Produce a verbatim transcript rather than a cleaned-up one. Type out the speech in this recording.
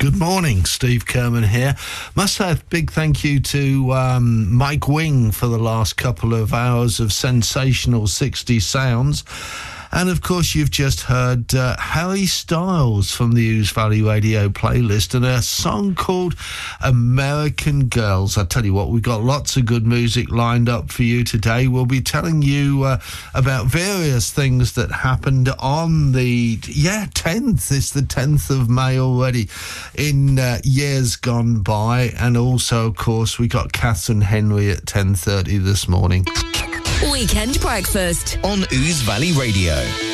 Good morning, Steve Kerman here. Must say a big thank you to um, Mike Wing for the last couple of hours of sensational sixties sounds. And, of course, you've just heard uh, Harry Styles from the Ouse Valley Radio playlist and a song called American Girls. I tell you what, we've got lots of good music lined up for you today. We'll be telling you uh, about various things that happened on the, yeah, tenth. It's the tenth of May already in uh, years gone by. And also, of course, we got Catherine Henry at ten thirty this morning. Weekend Breakfast on Ouse Valley Radio.